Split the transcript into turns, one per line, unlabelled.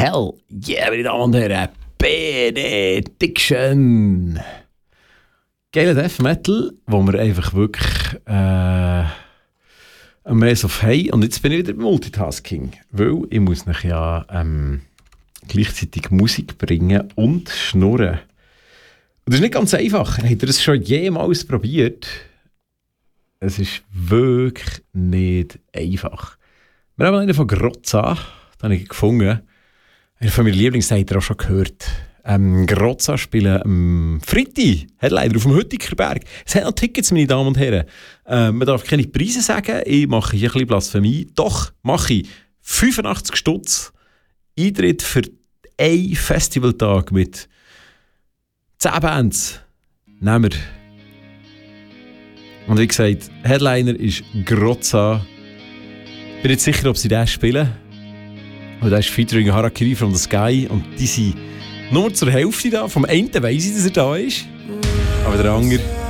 Hell. Yeah, meine Damen und Herren. Benediction. Geiler Death Metal, wo wir einfach wirklich am Mass of Hey. Und jetzt bin ich wieder Multitasking. Weil ich muss noch ja gleichzeitig Musik bringen und schnurren. Und das ist nicht ganz einfach. Habt ihr das schon jemals probiert? Es ist wirklich nicht einfach. Wir haben einen von Grozza, den habe ich gefunden. Einer von meinen Lieblings, habt ihr auch schon gehört. Grozza spielen am Freitag, Headliner auf dem Hüttigerberg. Es hat noch Tickets, meine Damen und Herren. Man darf keine Preise sagen, ich mache hier ein bisschen Blasphemie. Doch, mache ich 85 Stutz Eintritt für einen Festivaltag mit 10 Bands. Nehmen wir. Und wie gesagt, Headliner ist Grozza. Ich bin nicht sicher, ob sie das spielen. Aber das ist featuring Harakiri from the Sky. Und die sind nur zur Hälfte da. Vom einen weiss ich, dass er da ist. Aber der andere